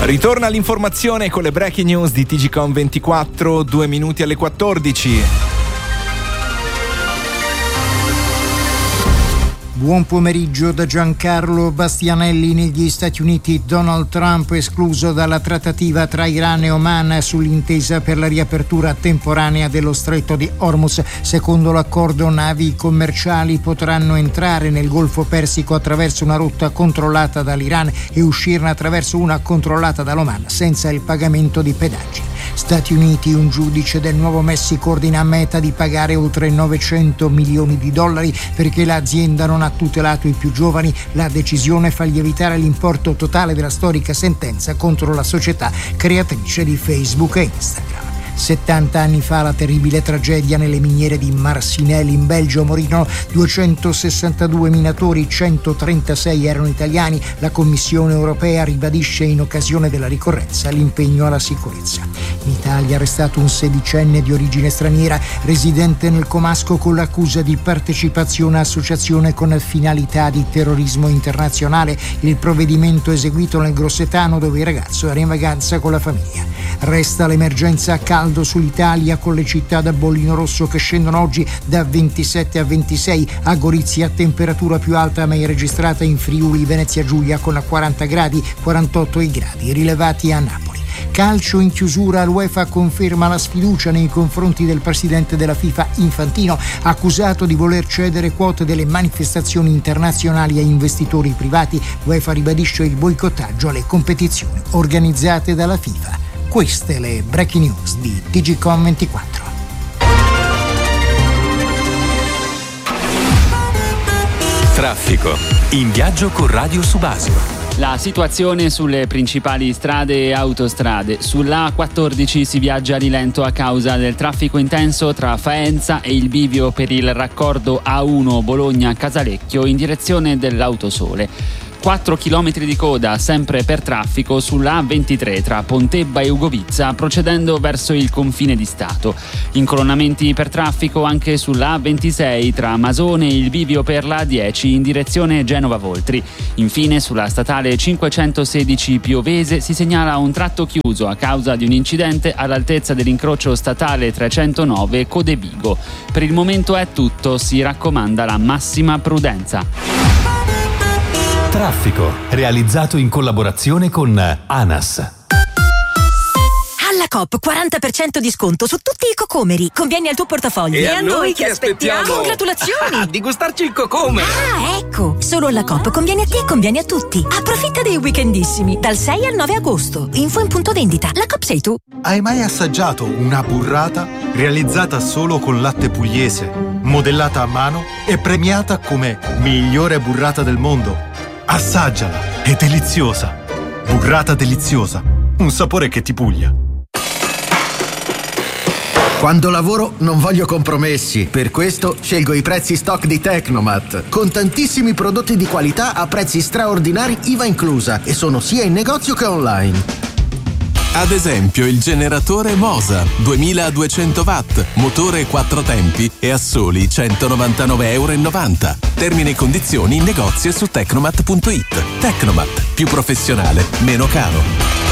Ritorna l'informazione con le breaking news di TGcom 24, 2 minuti alle 14. Buon pomeriggio da Giancarlo Bastianelli. Negli Stati Uniti Donald Trump escluso dalla trattativa tra Iran e Oman sull'intesa per la riapertura temporanea dello stretto di Hormuz. Secondo l'accordo, navi commerciali potranno entrare nel Golfo Persico attraverso una rotta controllata dall'Iran e uscirne attraverso una controllata dall'Oman senza il pagamento di pedaggi. Stati Uniti, un giudice del Nuovo Messico ordina a Meta di pagare oltre $900 milioni perché l'azienda non ha tutelato i più giovani. La decisione fa lievitare l'importo totale della storica sentenza contro la società creatrice di Facebook e Instagram. 70 anni fa la terribile tragedia nelle miniere di Marcinelle in Belgio. Morirono 262 minatori, 136 erano italiani. La Commissione europea ribadisce in occasione della ricorrenza l'impegno alla sicurezza. In Italia è arrestato un 16enne di origine straniera residente nel Comasco con l'accusa di partecipazione a associazione con finalità di terrorismo internazionale. Il provvedimento eseguito nel Grossetano, dove il ragazzo era in vacanza con la famiglia. Resta l'emergenza caldo sull'Italia, con le città da bollino rosso che scendono oggi da 27 a 26. A Gorizia temperatura più alta mai registrata in Friuli Venezia Giulia con 40 gradi, 48 i gradi rilevati a Napoli. Calcio in chiusura, l'UEFA conferma la sfiducia nei confronti del presidente della FIFA Infantino, accusato di voler cedere quote delle manifestazioni internazionali a investitori privati. L'UEFA ribadisce il boicottaggio alle competizioni organizzate dalla FIFA. Queste le breaking news di TGcom 24. Traffico. In viaggio con Radio Subasio. La situazione sulle principali strade e autostrade. Sulla A14 si viaggia a rilento a causa del traffico intenso tra Faenza e il bivio per il raccordo A1 Bologna-Casalecchio in direzione dell'Autosole. 4 km di coda sempre per traffico sulla A23 tra Pontebba e Ugovizza procedendo verso il confine di Stato. Incolonnamenti per traffico anche sulla A26 tra Masone e il bivio per la A10 in direzione Genova-Voltri. Infine sulla statale 516 Piovese si segnala un tratto chiuso a causa di un incidente all'altezza dell'incrocio statale 309 Codevigo. Per il momento è tutto, si raccomanda la massima prudenza. Traffico, realizzato in collaborazione con ANAS. Alla Coop 40% di sconto su tutti i cocomeri. Conviene al tuo portafoglio. E a noi che aspettiamo? Congratulazioni! Di gustarci il cocome! Ah, ecco! Solo alla Coop conviene a te e conviene a tutti. Approfitta dei weekendissimi dal 6 al 9 agosto. Info in punto vendita. La Coop sei tu. Hai mai assaggiato una burrata realizzata solo con latte pugliese, modellata a mano e premiata come migliore burrata del mondo? Assaggiala, è deliziosa. Burrata deliziosa, un sapore che ti puglia. Quando lavoro non voglio compromessi, per questo scelgo i prezzi stock di Tecnomat, con tantissimi prodotti di qualità a prezzi straordinari IVA inclusa, e sono sia in negozio che online. Ad esempio il generatore Mosa 2200 watt, motore 4 tempi e a soli €199,90. Termini e condizioni in negozio e su tecnomat.it. Tecnomat, più professionale, meno caro.